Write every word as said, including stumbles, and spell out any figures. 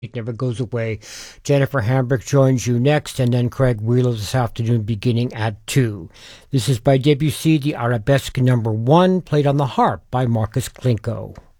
It never goes away. Jennifer Hambrick joins you next, and then Craig Wheeler this afternoon beginning at two. This is by Debussy, the Arabesque number one, played on the harp by Marcus Klinko.